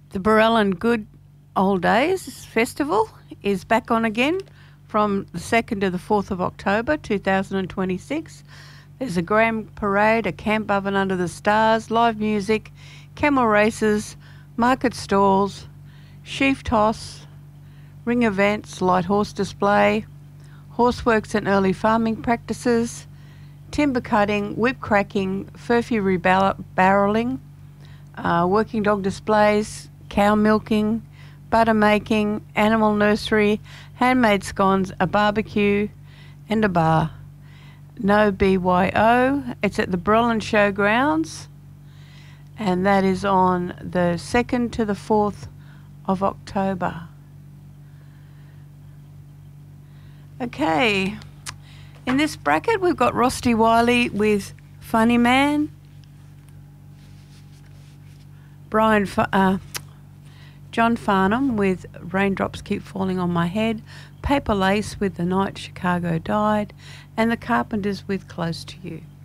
The Barellan Good Old Days Festival is back on again from the 2nd to the 4th of October 2026. There's a grand parade, a camp oven under the stars, live music, camel races, market stalls, sheaf toss, ring events, light horse display, horseworks and early farming practices, timber cutting, whip cracking, furphy barrelling, working dog displays, cow milking, butter making, animal nursery, handmade scones, a barbecue and a bar. No BYO. It's at the Barellan Showgrounds, and that is on the 2nd to the 4th of October. Okay, in this bracket we've got Rusty Wiley with Funny Man, John Farnham with Raindrops Keep Falling on My Head, Paper Lace with The Night Chicago Died, and The Carpenters with Close to You.